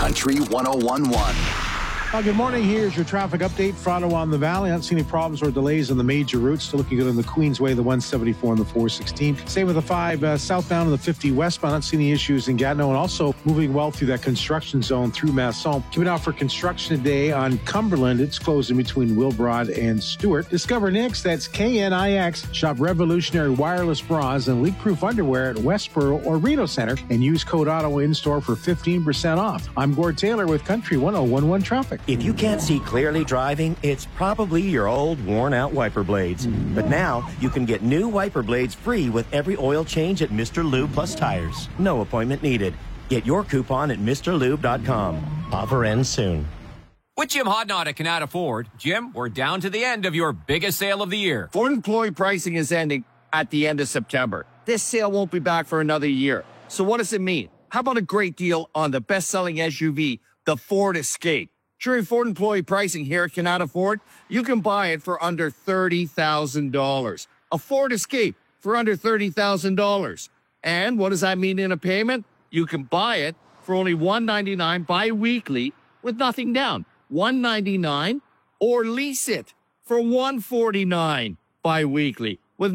Country 101.1. Good morning. Here's your traffic update for Ottawa and the Valley. I don't see any problems or delays on the major routes. Still looking good on the Queensway, the 174 and the 416. Same with the 5 southbound and the 50 westbound. I don't see any issues in Gatineau, and also moving well through that construction zone through Masson. Keeping out for construction today on Cumberland. It's closed in between Wilbrod and Stewart. Discover Nix, that's KNIX. Shop revolutionary wireless bras and leak-proof underwear at Westboro or Reno Center and use code Ottawa in-store for 15% off. I'm Gord Taylor with Country 101.1 Traffic. If you can't see clearly driving, it's probably your old, worn-out wiper blades. But now, you can get new wiper blades free with every oil change at Mr. Lube Plus Tires. No appointment needed. Get your coupon at MrLube.com. Offer ends soon. With Jim Hodnott at Canada Ford. Jim, we're down to the end of your biggest sale of the year. Ford employee pricing is ending at the end of September. This sale won't be back for another year. So what does it mean? How about a great deal on the best-selling SUV, the Ford Escape? During Ford employee pricing here at Canada Ford, you can buy it for under $30,000. A Ford Escape for under $30,000. And what does that mean in a payment? You can buy it for only $199 bi-weekly with nothing down. $199, or lease it for $149 bi-weekly with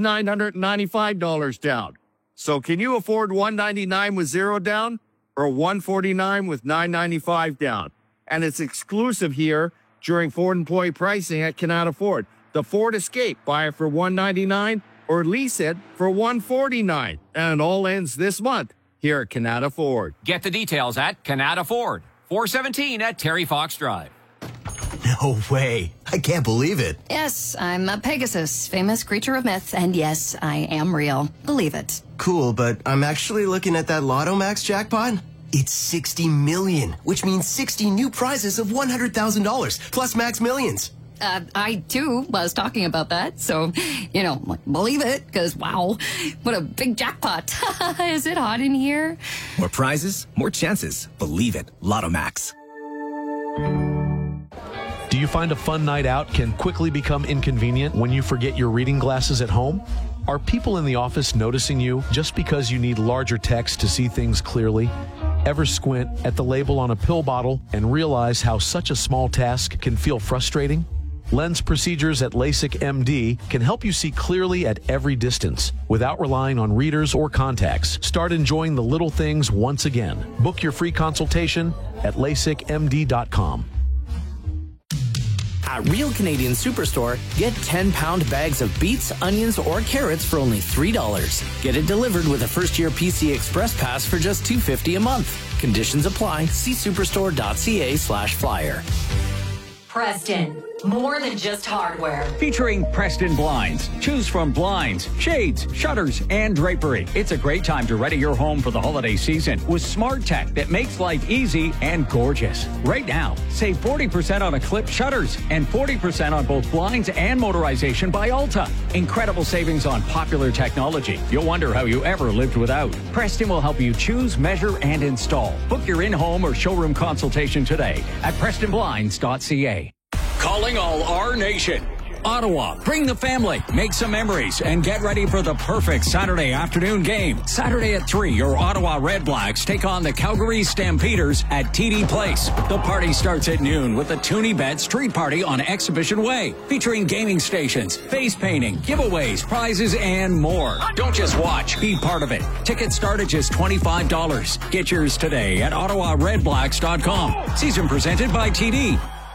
$995 down. So can you afford $199 with $0 down or $149 with $995 down? And it's exclusive here during Ford employee pricing at Canada Ford. The Ford Escape, buy it for $199 or lease it for $149. And it all ends this month here at Canada Ford. Get the details at Canada Ford, 417 at Terry Fox Drive. No way. I can't believe it. Yes, I'm a Pegasus, famous creature of myth, and yes, I am real. Believe it. Cool, but I'm actually looking at that Lotto Max jackpot. It's 60 million, which means 60 new prizes of $100,000 plus Max Millions. I too was talking about that, so, believe it, because wow, what a big jackpot. Is it hot in here? More prizes, more chances. Believe it. Lotto Max. Do you find a fun night out can quickly become inconvenient when you forget your reading glasses at home? Are people in the office noticing you just because you need larger text to see things clearly? Ever squint at the label on a pill bottle and realize how such a small task can feel frustrating? Lens procedures at LASIK MD can help you see clearly at every distance without relying on readers or contacts. Start enjoying the little things once again. Book your free consultation at LASIKMD.com. At Real Canadian Superstore, get 10-pound bags of beets, onions, or carrots for only $3. Get it delivered with a first-year PC Express Pass for just $2.50 a month. Conditions apply. See superstore.ca/flyer. Preston, more than just hardware. Featuring Preston Blinds. Choose from blinds, shades, shutters, and drapery. It's a great time to ready your home for the holiday season with smart tech that makes life easy and gorgeous. Right now, save 40% on Eclipse shutters and 40% on both blinds and motorization by Alta. Incredible savings on popular technology. You'll wonder how you ever lived without. Preston will help you choose, measure, and install. Book your in-home or showroom consultation today at PrestonBlinds.ca. Calling all our nation. Ottawa, bring the family, make some memories, and get ready for the perfect Saturday afternoon game. Saturday at 3, your Ottawa Red Blacks take on the Calgary Stampeders at TD Place. The party starts at noon with the Toonie Bet Street Party on Exhibition Way, featuring gaming stations, face painting, giveaways, prizes, and more. Don't just watch, be part of it. Tickets start at just $25. Get yours today at OttawaRedBlacks.com. Season presented by TD.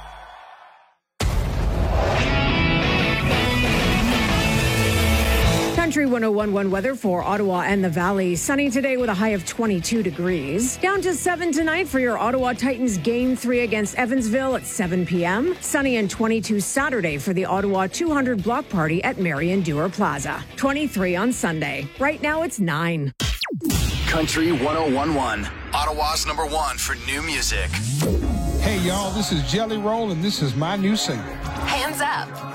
Country 101.1 weather for Ottawa and the Valley. Sunny today with a high of 22 degrees. Down to 7 tonight for your Ottawa Titans Game 3 against Evansville at 7 p.m. Sunny and 22 Saturday for the Ottawa 200 block party at Marion Dewar Plaza. 23 on Sunday. Right now it's 9. Country 101.1, Ottawa's #1 for new music. Hey, y'all, this is Jelly Roll, and this is my new single. Hands up.